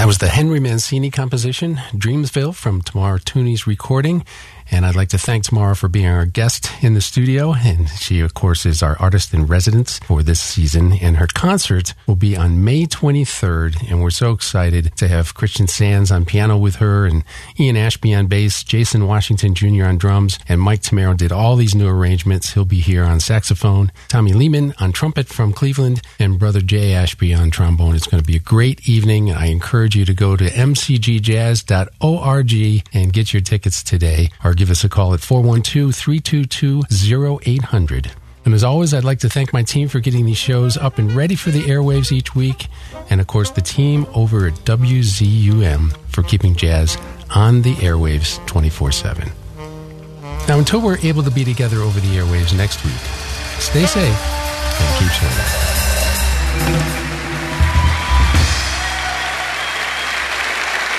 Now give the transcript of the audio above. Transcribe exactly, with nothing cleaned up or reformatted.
was the Henry Mancini composition, Dreamsville, from Tamara Tooney's recording. And I'd like to thank Tamara for being our guest in the studio. And she, of course, is our artist in residence for this season. And her concert will be on May twenty-third. And we're so excited to have Christian Sands on piano with her, and Ian Ashby on bass, Jason Washington Junior on drums, and Mike Tamaro did all these new arrangements. He'll be here on saxophone, Tommy Lehman on trumpet from Cleveland, and Brother Jay Ashby on trombone. It's going to be a great evening. I encourage you to go to m c g jazz dot org and get your tickets today, or give us a call at four one two, three two two, zero eight zero zero. And as always, I'd like to thank my team for getting these shows up and ready for the airwaves each week. And of course, the team over at W Z U M for keeping jazz on the airwaves twenty-four seven. Now, until we're able to be together over the airwaves next week, stay safe and keep swimming.